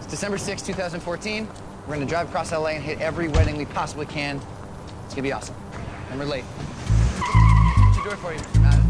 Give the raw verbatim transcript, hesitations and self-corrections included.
It's December sixth, two thousand fourteen. We're gonna drive across L A and hit every wedding we possibly can. It's gonna be awesome. And we're late. What's your door for you? Uh,